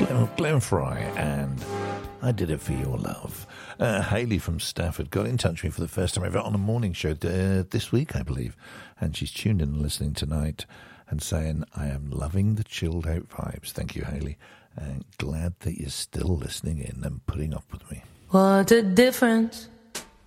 Glenn Fry, and I Did It For Your Love. Hayley from Stafford got in touch with me for the first time ever on a morning show this week, I believe, and she's tuned in and listening tonight and saying, I am loving the chilled out vibes. Thank you, Hayley, and glad that you're still listening in and putting up with me. What a difference